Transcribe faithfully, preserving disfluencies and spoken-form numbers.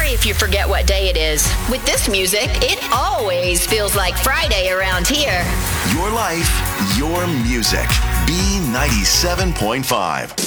sorry if you forget what day it is. With this music, it always feels like Friday around here. Your life, your music. B ninety-seven point five.